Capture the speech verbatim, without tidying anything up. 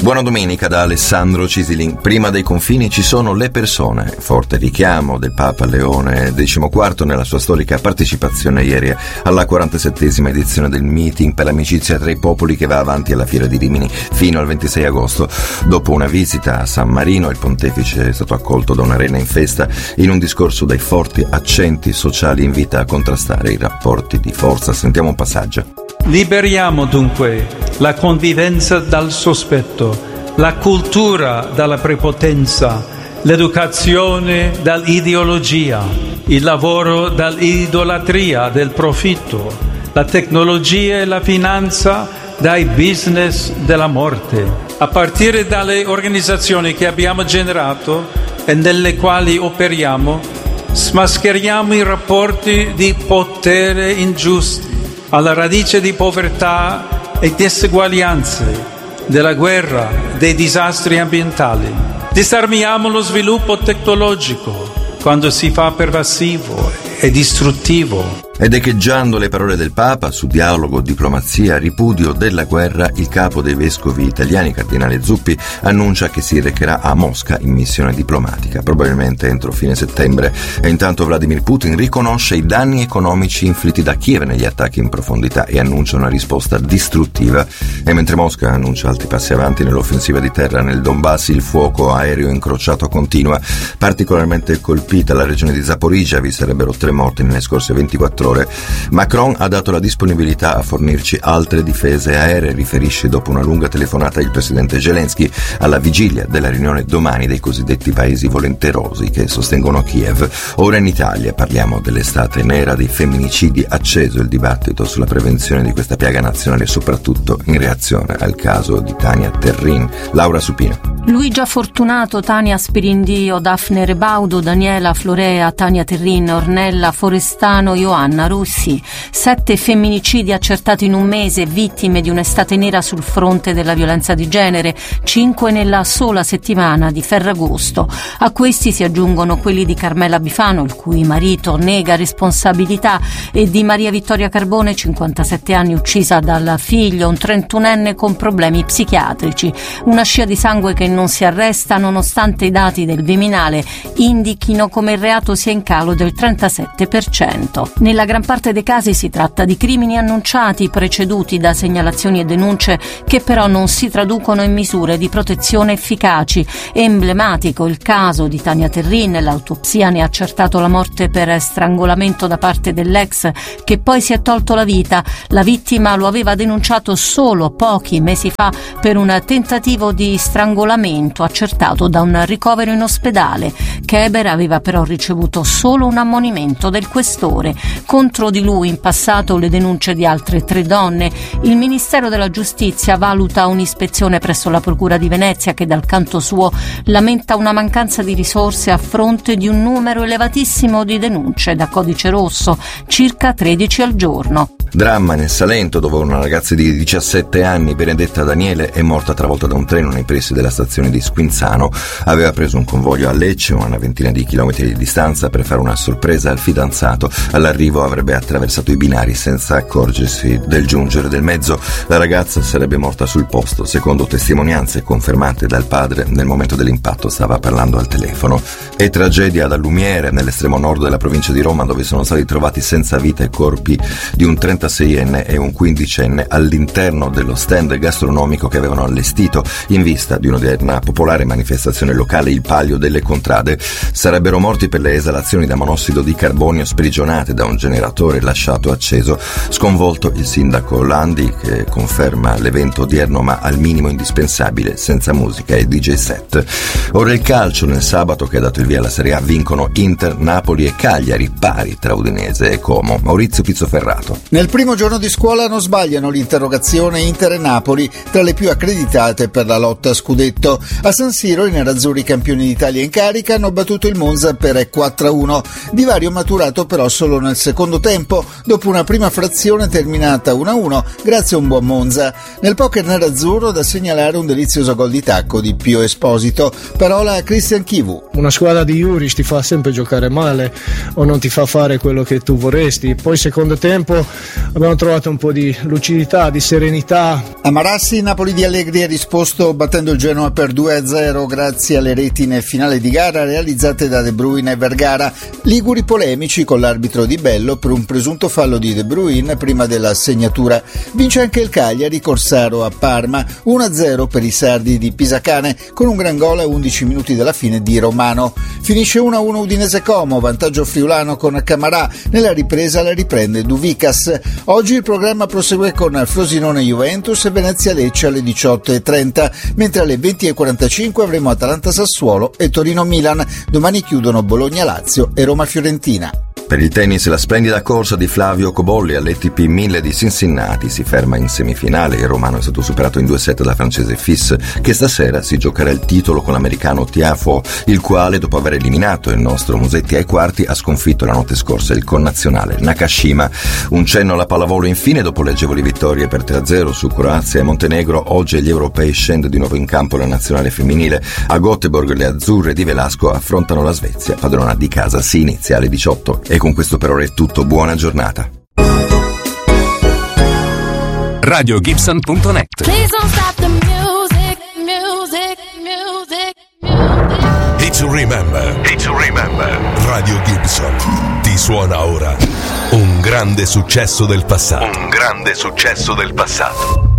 Buona domenica da Alessandro Cisilin. Prima dei confini ci sono le persone. Forte richiamo del Papa Leone diciquattro nella sua storica partecipazione ieri alla quarantasettesima edizione del meeting per l'amicizia tra i popoli che va avanti alla Fiera di Rimini fino al ventisei agosto. Dopo una visita a San Marino, il pontefice è stato accolto da un'arena in festa. In un discorso dai forti accenti sociali invita a contrastare i rapporti di forza. Sentiamo un passaggio. Liberiamo dunque la convivenza dal sospetto, la cultura dalla prepotenza, l'educazione dall'ideologia, il lavoro dall'idolatria del profitto, la tecnologia e la finanza dai business della morte. A partire dalle organizzazioni che abbiamo generato e nelle quali operiamo, smascheriamo i rapporti di potere ingiusti, alla radice di povertà e diseguaglianze, della guerra, dei disastri ambientali. Disarmiamo lo sviluppo tecnologico quando si fa pervasivo e distruttivo. Ed echeggiando le parole del Papa su dialogo, diplomazia, ripudio della guerra, il capo dei vescovi italiani, cardinale Zuppi, annuncia che si recherà a Mosca in missione diplomatica, probabilmente entro fine settembre. E intanto Vladimir Putin riconosce i danni economici inflitti da Kiev negli attacchi in profondità e annuncia una risposta distruttiva. E mentre Mosca annuncia altri passi avanti nell'offensiva di terra nel Donbass, il fuoco aereo incrociato continua. Particolarmente colpita la regione di Zaporizhzhia, vi sarebbero tre morti nelle scorse ventiquattro ore. Macron ha dato la disponibilità a fornirci altre difese aeree, riferisce dopo una lunga telefonata il presidente Zelensky alla vigilia della riunione domani dei cosiddetti paesi volenterosi che sostengono Kiev. Ora in Italia parliamo dell'estate nera, dei femminicidi, acceso il dibattito sulla prevenzione di questa piaga nazionale, soprattutto in reazione al caso di Tania Terrin. Laura Supino. Luigia Fortunato, Tania Spirindio, Daphne Rebaudo, Daniela Florea, Tania Terrin, Ornella Forestano, Ioanna Russi. Sette femminicidi accertati in un mese, vittime di un'estate nera sul fronte della violenza di genere, cinque nella sola settimana di Ferragosto. A questi si aggiungono quelli di Carmela Bifano, il cui marito nega responsabilità, e di Maria Vittoria Carbone, cinquantasette anni, uccisa dal figlio, un trentunenne con problemi psichiatrici. Una scia di sangue che non si arresta nonostante i dati del Viminale indichino come il reato sia in calo del trentasette per cento. Nella gran parte dei casi si tratta di crimini annunciati, preceduti da segnalazioni e denunce che però non si traducono in misure di protezione efficaci. È emblematico il caso di Tania Terrin. L'autopsia ne ha accertato la morte per strangolamento da parte dell'ex, che poi si è tolto la vita. La vittima lo aveva denunciato solo pochi mesi fa per un tentativo di strangolamento accertato da un ricovero in ospedale. Keber aveva però ricevuto solo un ammonimento del questore. Contro di lui in passato le denunce di altre tre donne. Il Ministero della Giustizia valuta un'ispezione presso la Procura di Venezia, che dal canto suo lamenta una mancanza di risorse a fronte di un numero elevatissimo di denunce da codice rosso, circa tredici al giorno. Dramma nel Salento, dove una ragazza di diciassette anni, Benedetta Daniele, è morta travolta da un treno nei pressi della stazione di Squinzano. Aveva preso un convoglio a Lecce, a una ventina di chilometri di distanza, per fare una sorpresa al fidanzato. All'arrivo avrebbe attraversato i binari senza accorgersi del giungere del mezzo. La ragazza sarebbe morta sul posto. Secondo testimonianze confermate dal padre, nel momento dell'impatto stava parlando al telefono. E tragedia da Lumiere, nell'estremo nord della provincia di Roma, dove sono stati trovati senza vita i corpi di un trentaseienne e un quindicenne all'interno dello stand gastronomico che avevano allestito in vista di un'odierna popolare manifestazione locale, il Palio delle Contrade. Sarebbero morti per le esalazioni da monossido di carbonio sprigionate da un generatore lasciato acceso. Sconvolto il sindaco Landi, che conferma l'evento odierno ma al minimo indispensabile, senza musica e D J set. Ora il calcio. Nel sabato che ha dato il via alla Serie A vincono Inter, Napoli e Cagliari, pari tra Udinese e Como. Maurizio Pizzoferrato. Nel primo giorno di scuola non sbagliano l'interrogazione Inter e Napoli, tra le più accreditate per la lotta a scudetto. A San Siro i nerazzurri campioni d'Italia in carica hanno battuto il Monza per quattro a uno. Di Vario maturato però solo nel secondo tempo, dopo una prima frazione terminata uno a uno grazie a un buon Monza. Nel poker nerazzurro da segnalare un delizioso gol di tacco di Pio Esposito. Parola a Christian Chivu. Una squadra di Juric ti fa sempre giocare male o non ti fa fare quello che tu vorresti. Poi secondo tempo abbiamo trovato un po' di lucidità, di serenità. A Marassi, Napoli di Allegri ha risposto battendo il Genoa per due a zero grazie alle reti nel finale di gara realizzate da De Bruyne e Vergara. Liguri polemici con l'arbitro Di Bello per un presunto fallo di De Bruyne prima della segnatura. Vince anche il Cagliari, Corsaro a Parma, uno a zero per i sardi di Pisacane con un gran gol a undici minuti dalla fine di Romano. Finisce uno a uno Udinese Como, vantaggio friulano con Camarà. Nella ripresa la riprende Duvicas. Oggi il programma prosegue con Frosinone Juventus e Venezia Lecce alle diciotto e trenta, mentre alle venti e quarantacinque avremo Atalanta Sassuolo e Torino Milan. Domani chiudono Bologna Lazio e Roma Fiorentina. Per il tennis la splendida corsa di Flavio Cobolli all'A T P mille di Cincinnati si ferma in semifinale. Il romano è stato superato in due set dal francese Fils, che stasera si giocherà il titolo con l'americano Tiafoe, il quale dopo aver eliminato il nostro Musetti ai quarti ha sconfitto la notte scorsa il connazionale Nakashima. Un cenno alla pallavolo infine. Dopo le agevoli vittorie per tre a zero su Croazia e Montenegro, oggi agli europei scende di nuovo in campo la nazionale femminile. A Göteborg le azzurre di Velasco affrontano la Svezia, padrona di casa. Si inizia alle diciotto. E con questo per ora è tutto, buona giornata. radio gibson punto net. It's to remember. It's to remember. Radio Gibson ti suona ora un grande successo del passato. Un grande successo del passato.